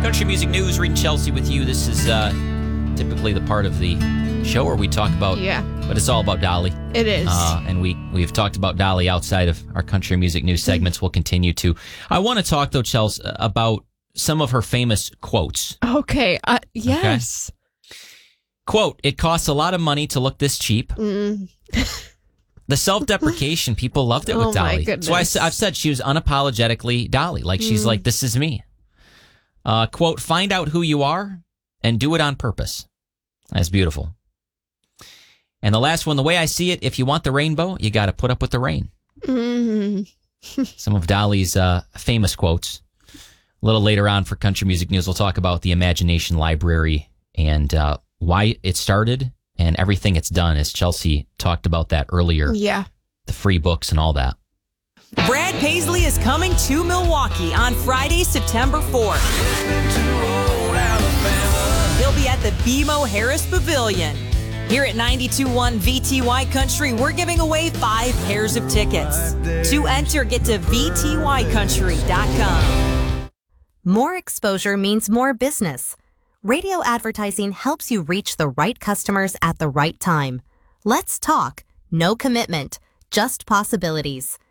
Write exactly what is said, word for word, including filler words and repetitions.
Country Music News, Reed and Chelsea with you. This is uh, typically the part of the show where we talk about, yeah. but it's all about Dolly. It is. Uh, and we, we've talked about Dolly outside of our Country Music News segments. We'll continue to. I want to talk, though, Chelsea, about some of her famous quotes. Okay. Uh, yes. Okay? Quote, "It costs a lot of money to look this cheap." Mm. The self-deprecation, people loved it with Oh, my Dolly. goodness. So I, I've said she was unapologetically Dolly. Like, she's Mm. like, this is me. Uh, quote, "Find out who you are and do it on purpose." That's beautiful. And the last one, "The way I see it, if you want the rainbow, you got to put up with the rain." Mm. Some of Dolly's uh, famous quotes. A little later on for Country Music News, we'll talk about the Imagination Library and uh, why it started and everything it's done, as Chelsea talked about that earlier. Yeah. The free books and all that. Brad Paisley is coming to Milwaukee on Friday, September fourth. He'll be at the B M O Harris Pavilion. Here at ninety-two point one V T Y Country, we're giving away five pairs of tickets. To enter, get to V T Y country dot com. More exposure means more business. Radio advertising helps you reach the right customers at the right time. Let's talk. No commitment, just possibilities.